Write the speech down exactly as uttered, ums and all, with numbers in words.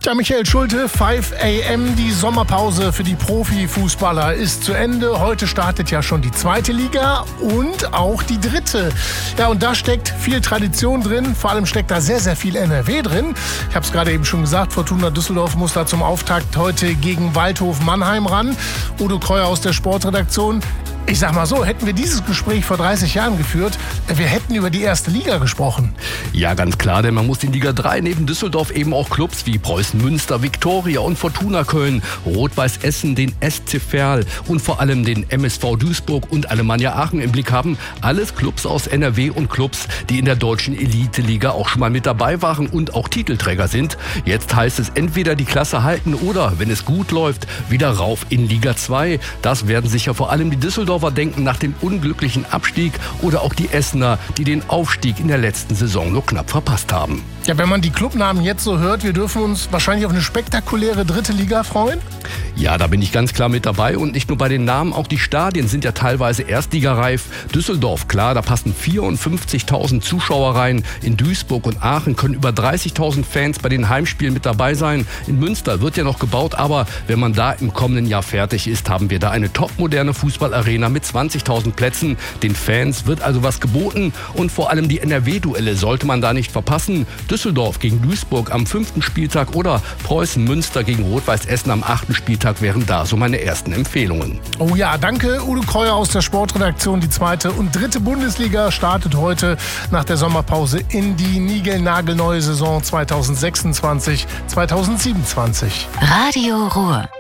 Ja, Michael Schulte, fünf a m, die Sommerpause für die Profifußballer ist zu Ende. Heute startet ja schon die zweite Liga und auch die dritte. Ja, und da steckt viel Tradition drin, vor allem steckt da sehr, sehr viel N R W drin. Ich habe es gerade eben schon gesagt, Fortuna Düsseldorf muss da zum Auftakt heute gegen Waldhof Mannheim ran. Udo Kreuer aus der Sportredaktion. Ich sag mal so, hätten wir dieses Gespräch vor dreißig Jahren geführt, wir hätten über die erste Liga gesprochen. Ja, ganz klar, denn man muss in Liga drei neben Düsseldorf eben auch Clubs wie Preußen Münster, Viktoria und Fortuna Köln, Rot-Weiß Essen, den S C Verl und vor allem den M S V Duisburg und Alemannia Aachen im Blick haben. Alles Clubs aus N R W und Clubs, die in der deutschen Elite-Liga auch schon mal mit dabei waren und auch Titelträger sind. Jetzt heißt es entweder die Klasse halten oder, wenn es gut läuft, wieder rauf in Liga zwei. Das werden sicher vor allem die Düsseldorfer denken nach dem unglücklichen Abstieg oder auch die Essener, die den Aufstieg in der letzten Saison nur knapp verpasst haben. Ja, wenn man die Clubnamen jetzt so hört, wir dürfen uns wahrscheinlich auf eine spektakuläre dritte Liga freuen? Ja, da bin ich ganz klar mit dabei und nicht nur bei den Namen, auch die Stadien sind ja teilweise erstligareif. Düsseldorf, klar, da passen vierundfünfzigtausend Zuschauer rein. In Duisburg und Aachen können über dreißigtausend Fans bei den Heimspielen mit dabei sein. In Münster wird ja noch gebaut, aber wenn man da im kommenden Jahr fertig ist, haben wir da eine topmoderne Fußballarena mit zwanzigtausend Plätzen. Den Fans wird also was geboten und vor allem die N R W-Duelle sollte man da nicht verpassen. Düsseldorf gegen Duisburg am fünften Spieltag oder Preußen Münster gegen Rot-Weiß Essen am achten Spieltag wären da so meine ersten Empfehlungen. Oh ja, danke Udo Kreuer aus der Sportredaktion. Die zweite und dritte Bundesliga startet heute nach der Sommerpause in die niegelnagelneue Saison zweitausendsechsundzwanzig zweitausendsiebenundzwanzig. Radio Ruhr.